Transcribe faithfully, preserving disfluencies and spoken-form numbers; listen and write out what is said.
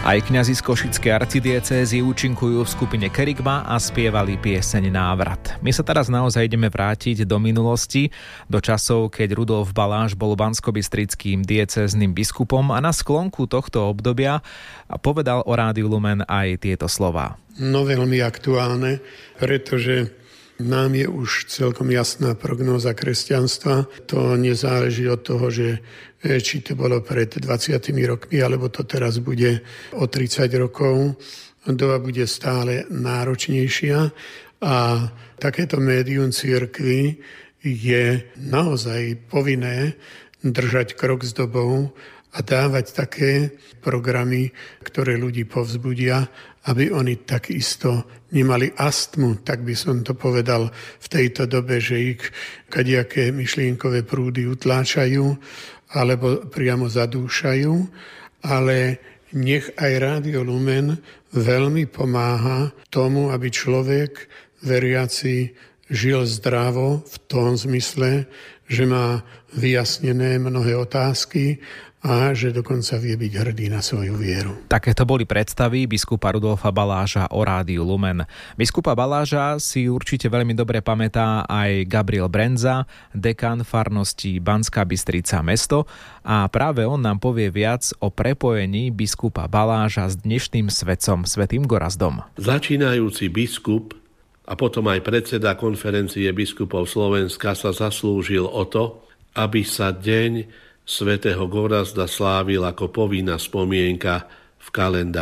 Aj kňazi z Košickej arcidiecézy účinkujú v skupine Kerygma a spievali pieseň Návrat. My sa teraz naozaj ideme vrátiť do minulosti, do časov, keď Rudolf Baláž bol banskobystrickým diecéznym biskupom a na sklonku tohto obdobia povedal o Rádiu Lumen aj tieto slová. No veľmi aktuálne, pretože nám je už celkom jasná prognóza kresťanstva. To nezáleží od toho, že či to bolo pred dvadsiatimi rokmi, alebo to teraz bude o tridsať rokov. Doba bude stále náročnejšia a takéto médium cirkvi je naozaj povinné držať krok s dobou a dávať také programy, ktoré ľudí povzbudia, aby oni takisto nemali astmu, tak by som to povedal v tejto dobe, že ich kadejaké myšlienkové prúdy utláčajú alebo priamo zadúšajú, ale nech aj Rádio Lumen veľmi pomáha tomu, aby človek veriaci žil zdravo v tom zmysle, že má vyjasnené mnohé otázky a že dokonca vie byť hrdý na svoju vieru. Takéto boli predstavy biskupa Rudolfa Baláža o Rádiu Lumen. Biskupa Baláža si určite veľmi dobre pamätá aj Gabriel Brenza, dekan farnosti Banská Bystrica mesto, a práve on nám povie viac o prepojení biskupa Baláža s dnešným svetcom svätým Gorazdom. Začínajúci biskup a potom aj predseda konferencie biskupov Slovenska sa zaslúžil o to, aby sa deň svätého Gorazda slávil ako povinná spomienka v kalendári.